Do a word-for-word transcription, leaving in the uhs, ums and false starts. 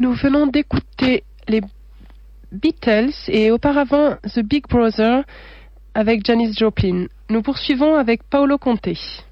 Nous venons d'écouter les Beatles et auparavant The Big Brother avec Janis Joplin. Nous poursuivons avec Paolo Conte.